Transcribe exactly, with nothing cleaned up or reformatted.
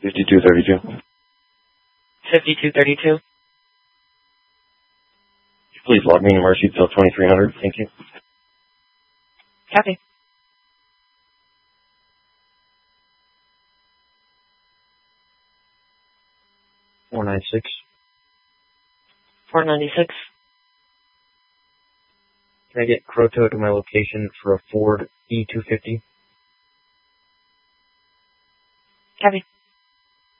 fifty-two thirty-two. fifty-two thirty-two. Please log me in Marcy till twenty-three hundred. Thank you. Copy. four ninety-six. four ninety-six. Can I get Croto to my location for a Ford E two fifty? Copy.